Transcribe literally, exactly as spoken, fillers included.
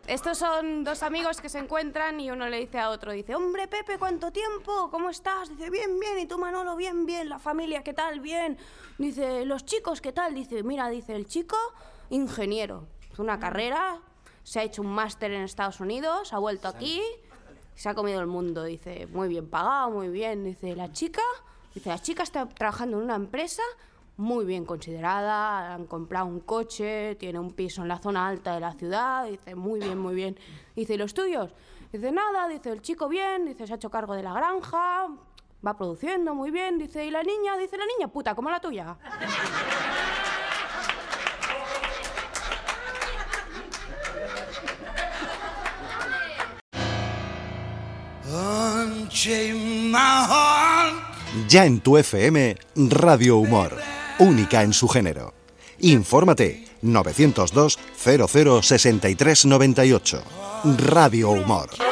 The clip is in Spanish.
estos son dos amigos que se encuentran y uno le dice a otro, dice, hombre, Pepe, ¿cuánto tiempo? ¿Cómo estás? Dice, bien, bien. ¿Y tú, Manolo? Bien, bien. ¿La familia qué tal? Bien. Dice, ¿los chicos qué tal? Dice, mira, dice, el chico, ingeniero. Hizo una carrera, se ha hecho un máster en Estados Unidos, ha vuelto aquí, se ha comido el mundo. Dice, muy bien pagado, muy bien. Dice, la chica, dice, la chica está trabajando en una empresa muy bien considerada, han comprado un coche, tiene un piso en la zona alta de la ciudad, dice, muy bien, muy bien. Dice, ¿y los tuyos? Dice, nada, dice, el chico bien, dice, se ha hecho cargo de la granja, va produciendo muy bien, dice, ¿y la niña? Dice, la niña puta, como la tuya. Ya en tu F M, Radio Humor, única en su género. Infórmate, novecientos dos, cero cero, sesenta y tres noventa y ocho. Radio Humor.